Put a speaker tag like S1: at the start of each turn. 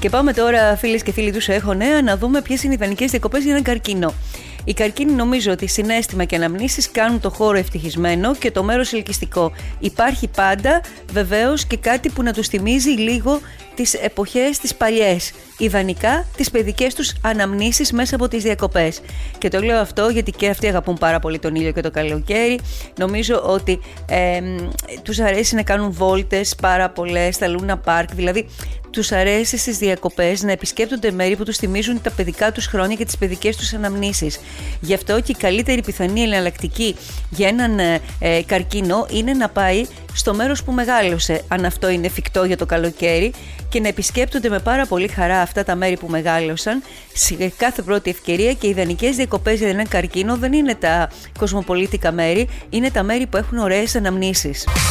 S1: Και πάμε τώρα, φίλες και φίλοι του Έχω Νέα, να δούμε ποιες είναι οι ιδανικές διακοπές για έναν καρκίνο. Οι καρκίνοι νομίζω ότι συναίσθημα και αναμνήσεις κάνουν το χώρο ευτυχισμένο και το μέρος ελκυστικό. Υπάρχει πάντα βεβαίως και κάτι που να τους θυμίζει λίγο τις εποχές τις παλιές. Ιδανικά τις παιδικές τους αναμνήσεις μέσα από τις διακοπές. Και το λέω αυτό γιατί και αυτοί αγαπούν πάρα πολύ τον ήλιο και το καλοκαίρι. Νομίζω ότι τους αρέσει να κάνουν βόλτες πάρα πολλές στα Λούνα Πάρκ. Δηλαδή τους αρέσει στις διακοπές να επισκέπτονται μέρη που τους θυμίζουν τα παιδικά τους χρόνια και τις παιδικές τους αναμνήσεις. Γι' αυτό και η καλύτερη πιθανή εναλλακτική για έναν καρκίνο είναι να πάει στο μέρος που μεγάλωσε, αν αυτό είναι εφικτό για το καλοκαίρι, και να επισκέπτονται με πάρα πολύ χαρά αυτά τα μέρη που μεγάλωσαν σε κάθε πρώτη ευκαιρία. Και οι ιδανικές διακοπές για έναν καρκίνο δεν είναι τα κοσμοπολίτικα μέρη, είναι τα μέρη που έχουν ωραίες αναμνήσεις.